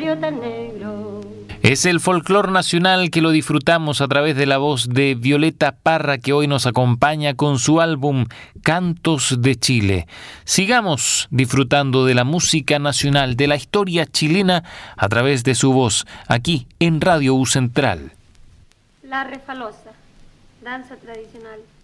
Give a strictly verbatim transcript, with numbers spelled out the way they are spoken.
río tan negro. Es el folclor nacional que lo disfrutamos a través de la voz de Violeta Parra, que hoy nos acompaña con su álbum Cantos de Chile. Sigamos disfrutando de la música nacional, de la historia chilena a través de su voz, aquí en Radio U Central. La refalosa, danza tradicional.